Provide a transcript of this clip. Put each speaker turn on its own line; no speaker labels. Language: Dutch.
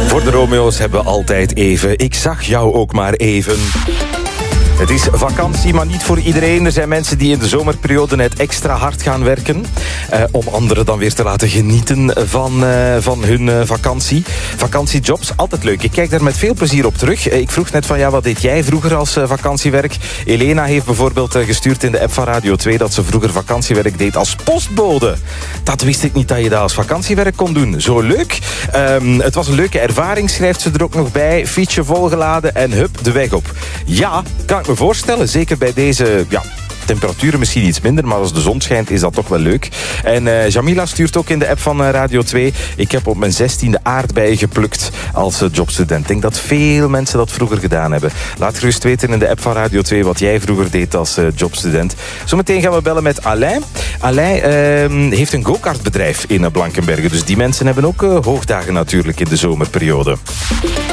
Voor de Romeo's hebben we altijd even. Ik zag jou ook maar even. Het is vakantie, maar niet voor iedereen. Er zijn mensen die in de zomerperiode net extra hard gaan werken. Om anderen dan weer te laten genieten van hun vakantie. Vakantiejobs, altijd leuk. Ik kijk daar met veel plezier op terug. Ik vroeg net van, ja, wat deed jij vroeger als vakantiewerk? Elena heeft bijvoorbeeld gestuurd in de app van Radio 2... dat ze vroeger vakantiewerk deed als postbode. Dat wist ik niet dat je dat als vakantiewerk kon doen. Zo leuk. Het was een leuke ervaring, schrijft ze er ook nog bij. Fietsje volgeladen en hup, de weg op. Ja, kan ik me voorstellen. Zeker bij deze temperaturen misschien iets minder, maar als de zon schijnt is dat toch wel leuk. En Jamila stuurt ook in de app van Radio 2... ik heb op mijn 16e aardbeien geplukt als jobstudent. Ik denk dat veel mensen dat vroeger gedaan hebben. Laat gerust weten in de app van Radio 2 wat jij vroeger deed als jobstudent. Zometeen gaan we bellen met Alain. Alain heeft een go-kartbedrijf in Blankenberge. Dus die mensen hebben ook hoogdagen natuurlijk in de zomerperiode.